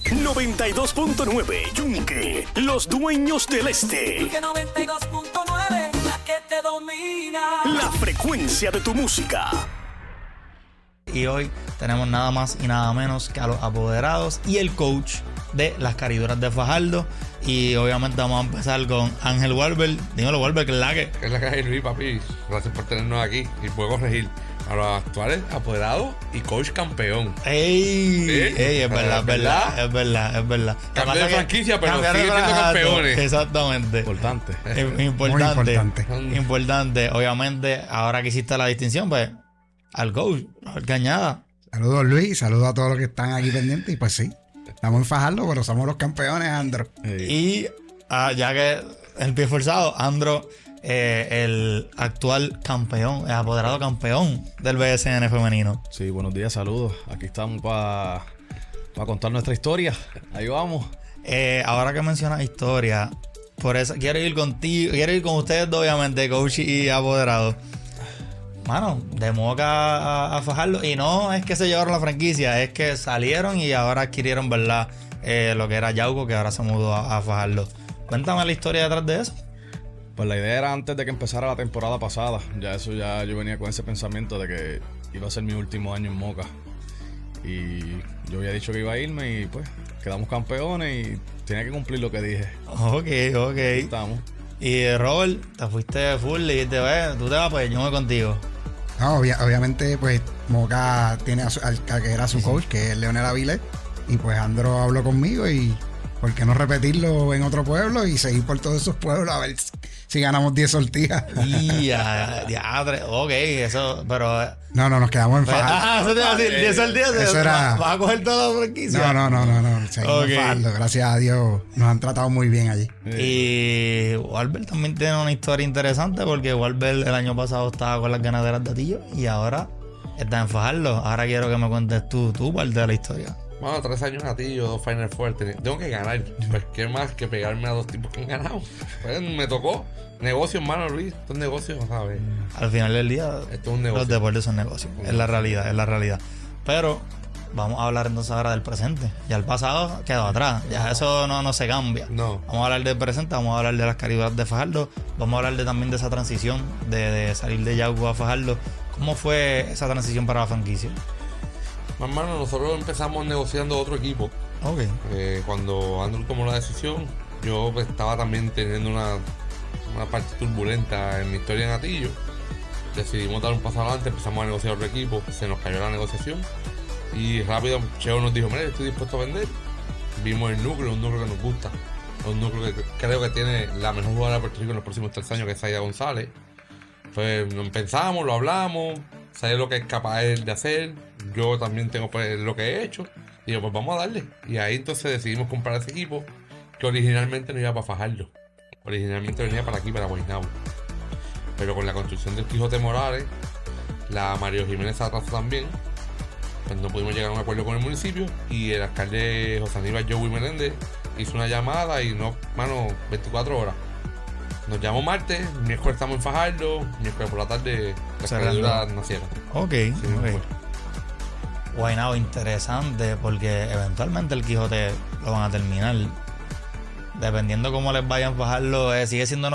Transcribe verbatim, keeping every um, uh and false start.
noventa y dos punto nueve Yunque, los dueños del este. Yunque noventa y dos punto nueve, la que te domina. La frecuencia de tu música. Y hoy tenemos nada más y nada menos que a los apoderados y el coach de las Cariduras de Fajardo. Y obviamente vamos a empezar con Ángel Walber. Dímelo, Walber, que es la que. ¿Qué es la que hay, Luis, papi? Gracias por tenernos aquí. Y puedo corregir a los actuales apoderados y coach campeón. ¡Ey! ¿Sí? ¡Ey! Es verdad, es verdad, es verdad, es verdad. Cambio de franquicia, pero siguen siendo campeones. Exactamente. Importante. Importante. Muy importante. Importante. Obviamente, ahora que hiciste la distinción, pues, al coach, al Cañada. Saludos, Luis. Saludos a todos los que están aquí pendientes. Y pues sí, estamos en Fajardo, pero somos los campeones, Andro. Y ah, ya que el pie forzado, Andro, eh, el actual campeón, el apoderado campeón del B S N femenino. Sí, buenos días, saludos. Aquí estamos para pa contar nuestra historia. Ahí vamos. Eh, ahora que mencionas historia, por eso quiero ir contigo, quiero ir con ustedes dos, obviamente, coach y apoderado. Mano, de Moca a, a Fajardo. Y no es que se llevaron la franquicia, es que salieron y ahora adquirieron, ¿verdad? Eh, lo que era Yauco, que ahora se mudó a, a Fajardo. Cuéntame la historia detrás de eso. Pues la idea era antes de que empezara la temporada pasada. Ya eso ya yo venía con ese pensamiento de que iba a ser mi último año en Moca. Y yo había dicho que iba a irme y pues quedamos campeones y tenía que cumplir lo que dije. Ok, ok. Ahí estamos. Y Robert, te fuiste full y dijiste, ve, tú te vas, pues yo me voy contigo. No, obvia- obviamente, pues Moca tiene a su- al, al que era su coach, que es Leonel Avilés. Y pues Andro habló conmigo y ¿por qué no repetirlo en otro pueblo y seguir por todos esos pueblos a ver si ganamos diez sortijas? Y ya, ya, ok, eso, pero. No, no, nos quedamos en Fajardo. Ah, eso te iba a decir, diez al día, Eso era- vas a coger toda la franquicia. No, no, no, no, no. Seguimos Ok. en Fajardo. Gracias a Dios nos han tratado muy bien allí. Y Walber también tiene una historia interesante porque Walber el año pasado estaba con las ganaderas de Atillo y ahora está en Fajardo. Ahora quiero que me cuentes tú, tu parte de la historia. Bueno, tres años a ti, yo dos Final Four. ten- Tengo que ganar. Pues qué más que pegarme a dos tipos que han ganado. Pues me tocó. Negocio, hermano Luis. Esto es negocio, ¿sabes? Al final del día, Esto es un negocio. los deportes son negocios. Es la realidad, es la realidad. Pero vamos a hablar entonces ahora del presente. Ya el pasado quedó atrás. Ya eso no, no se cambia. No. Vamos a hablar del presente, vamos a hablar de las Cariduras de Fajardo. Vamos a hablar de, también de esa transición de, de salir de Yauco a Fajardo. ¿Cómo fue esa transición para la franquicia? Hermano, nosotros empezamos negociando otro equipo. Ok. Eh, cuando Andrew tomó la decisión, yo pues, estaba también teniendo una, una parte turbulenta en mi historia en Atillo. Decidimos dar un paso adelante, empezamos a negociar otro equipo, se nos cayó la negociación y rápido Cheo nos dijo, mira, estoy dispuesto a vender. Vimos el núcleo, un núcleo que nos gusta, un núcleo que creo que tiene la mejor jugadora de Puerto Rico en los próximos tres años, que es Zaida González. Pues lo pensamos, lo hablamos, sabía lo que es capaz él de hacer, yo también tengo pues, lo que he hecho, y yo, pues vamos a darle. Y ahí entonces decidimos comprar ese equipo, que originalmente no iba para Fajardo, originalmente venía para aquí, para Guaynabo. Pero con la construcción del Quijote Morales, la Mario Jiménez se atrasó también, pues no pudimos llegar a un acuerdo con el municipio, y el alcalde José Aníbal Joey Meléndez hizo una llamada y no, mano, veinticuatro horas. Nos llamó martes, miércoles estamos en Fajardo, miércoles por la tarde las Cerrando. Cariduras nacieron. Ok, Sí, ok. fue. Guaynabo, interesante porque eventualmente el Quijote lo van a terminar. Dependiendo cómo les vayan a bajarlo, eh, sigue siendo